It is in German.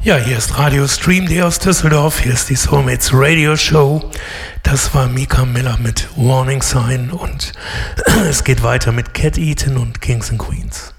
Ja, hier ist Radio Stream D aus Düsseldorf, hier ist die Soulmates Radio Show. Das war Mika Miller mit Warning Sign und es geht weiter mit Cat Eaton und Kings and Queens.